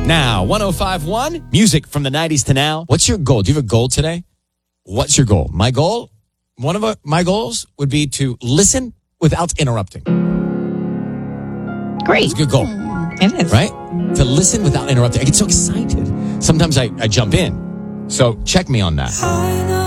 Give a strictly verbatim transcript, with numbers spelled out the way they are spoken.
Now, one oh five point one, music from the nineties to now. What's your goal? Do you have a goal today? What's your goal? My goal, one of my goals would be to listen without interrupting. Great. It's a good goal. It is. Right? To listen without interrupting. I get so excited. Sometimes I, I jump in. So check me on that.